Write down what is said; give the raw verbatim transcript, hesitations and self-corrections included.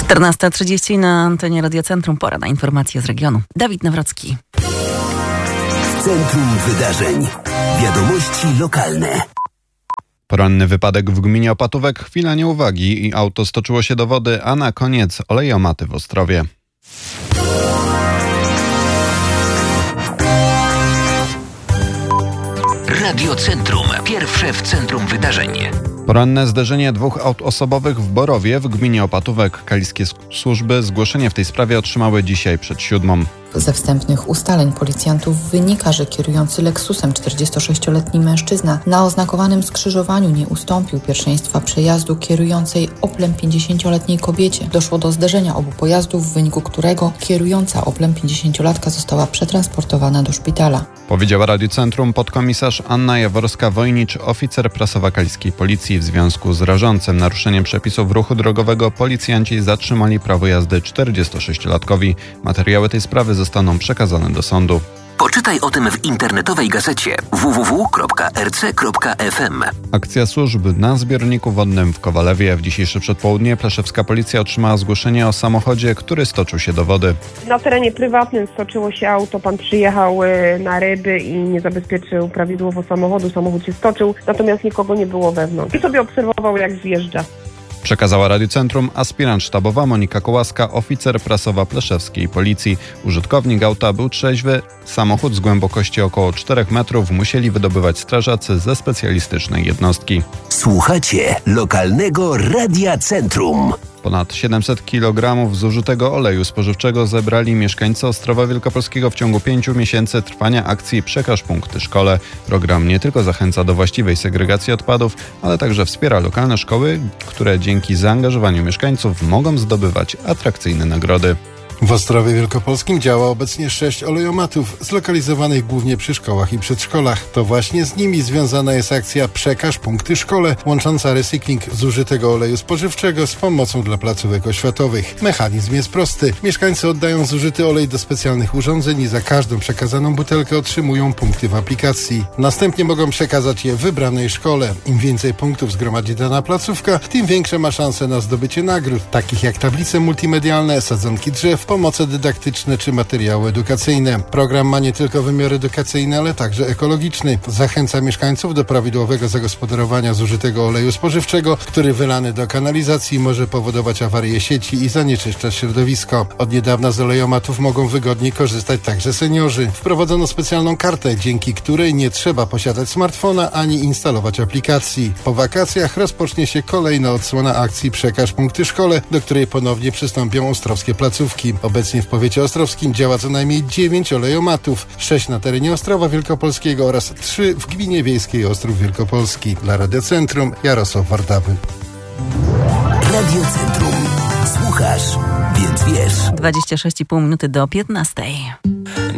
czternasta trzydzieści na antenie Radiocentrum. Pora na informacje z regionu. Dawid Nawrocki. Centrum Wydarzeń. Wiadomości lokalne. Poranny wypadek w gminie Opatówek, chwila nieuwagi i auto stoczyło się do wody, a na koniec olejomaty w Ostrowie. Radiocentrum. Pierwsze w centrum wydarzeń. Poranne zderzenie dwóch aut osobowych w Borowie w gminie Opatówek. Kaliskie służby zgłoszenie w tej sprawie otrzymały dzisiaj przed siódmą. Ze wstępnych ustaleń policjantów wynika, że kierujący Lexusem czterdziestosześcioletni mężczyzna na oznakowanym skrzyżowaniu nie ustąpił pierwszeństwa przejazdu kierującej Oplem pięćdziesięcioletniej kobiecie. Doszło do zderzenia obu pojazdów, w wyniku którego kierująca Oplem pięćdziesięciolatka została przetransportowana do szpitala. Powiedziała Radiocentrum podkomisarz Anna Jaworska-Wojnicz, oficer prasowa kaliskiej policji. W związku z rażącym naruszeniem przepisów ruchu drogowego policjanci zatrzymali prawo jazdy czterdziestosześciolatkowi. Materiały tej sprawy zostaną przekazane do sądu. Poczytaj o tym w internetowej gazecie w w w kropka r c kropka f m. Akcja służb na zbiorniku wodnym w Kowalewie. W dzisiejsze przedpołudnie Pleszewska Policja otrzymała zgłoszenie o samochodzie, który stoczył się do wody. Na terenie prywatnym stoczyło się auto, pan przyjechał na ryby i nie zabezpieczył prawidłowo samochodu, samochód się stoczył, natomiast nikogo nie było wewnątrz. I sobie obserwował, jak zjeżdża. Przekazała Radiocentrum aspirant sztabowa Monika Kołaska, oficer prasowa Pleszewskiej Policji. Użytkownik auta był trzeźwy. Samochód z głębokości około czterech metrów musieli wydobywać strażacy ze specjalistycznej jednostki. Słuchacie lokalnego Radia Centrum. Ponad siedemset kilogramów zużytego oleju spożywczego zebrali mieszkańcy Ostrowa Wielkopolskiego w ciągu pięciu miesięcy trwania akcji Przekaż punkty szkole. Program nie tylko zachęca do właściwej segregacji odpadów, ale także wspiera lokalne szkoły, które dzięki zaangażowaniu mieszkańców mogą zdobywać atrakcyjne nagrody. W Ostrowie Wielkopolskim działa obecnie sześć olejomatów, zlokalizowanych głównie przy szkołach i przedszkolach. To właśnie z nimi związana jest akcja Przekaż punkty szkole, łącząca recykling zużytego oleju spożywczego z pomocą dla placówek oświatowych. Mechanizm jest prosty. Mieszkańcy oddają zużyty olej do specjalnych urządzeń i za każdą przekazaną butelkę otrzymują punkty w aplikacji. Następnie mogą przekazać je wybranej szkole. Im więcej punktów zgromadzi dana placówka, tym większe ma szanse na zdobycie nagród, takich jak tablice multimedialne, sadzonki drzew, pomoce dydaktyczne czy materiały edukacyjne. Program ma nie tylko wymiar edukacyjny, ale także ekologiczny. Zachęca mieszkańców do prawidłowego zagospodarowania zużytego oleju spożywczego, który wylany do kanalizacji może powodować awarię sieci i zanieczyszczać środowisko. Od niedawna z olejomatów mogą wygodniej korzystać także seniorzy. Wprowadzono specjalną kartę, dzięki której nie trzeba posiadać smartfona ani instalować aplikacji. Po wakacjach rozpocznie się kolejna odsłona akcji Przekaż punkty szkole, do której ponownie przystąpią ostrowskie placówki. Obecnie w powiecie ostrowskim działa co najmniej dziewięć olejomatów, sześć na terenie Ostrowa Wielkopolskiego oraz trzy w gminie wiejskiej Ostrów Wielkopolski. Dla Radiocentrum Jarosław Wardawy. Radiocentrum. Słuchasz, więc wiesz. dwadzieścia sześć i pół minuty do piętnastej.